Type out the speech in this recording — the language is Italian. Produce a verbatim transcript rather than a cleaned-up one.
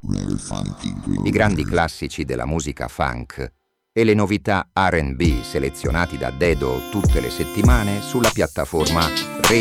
I grandi classici della musica funk e le novità R and B selezionati da Dedo tutte le settimane sulla piattaforma